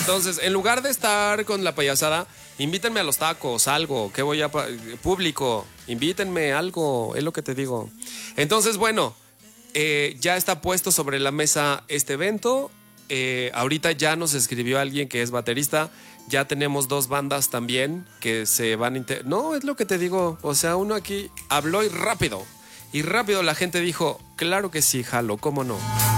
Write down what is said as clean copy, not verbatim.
Entonces, en lugar de estar con la payasada, invítenme a los tacos, algo, que voy a público, invítenme algo, es lo que te digo. Entonces, bueno, ya está puesto sobre la mesa este evento. Ahorita ya nos escribió alguien que es baterista. Ya tenemos 2 bandas también que se van a... No, es lo que te digo. O sea, uno aquí habló y rápido. Y rápido la gente dijo, claro que sí, jalo, ¿cómo no?